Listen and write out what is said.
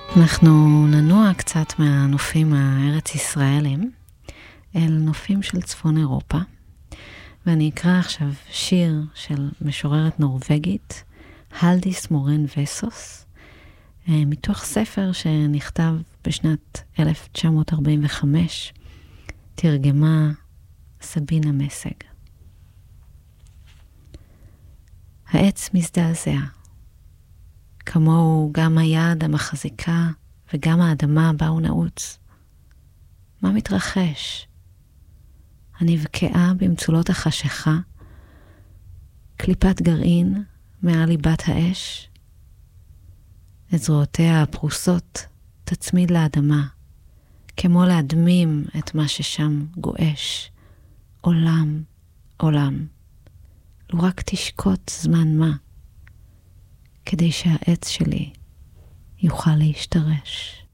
אנחנו ננוע קצת מהנופים הארץ ישראלים אל נופים של צפון אירופה, ואני אקרא עכשיו שיר של משוררת נורווגית, הלדיס מורן וסוס, מתוך ספר שנכתב בשנת 1945, תרגמה סבינה מסג. העץ מזדעזע, כמוהו גם היד המחזיקה וגם האדמה בה הוא נעוץ. מה מתרחש? הנבקעה במצולות החשיכה, קליפת גרעין מעל ליבת האש, את זרועותיה הפרוסות תצמיד לאדמה, כמו להדמים את מה ששם גואש, עולם, עולם. לו רק תשקוט זמן מה, כדי שהעץ שלי יוכל להשתרש.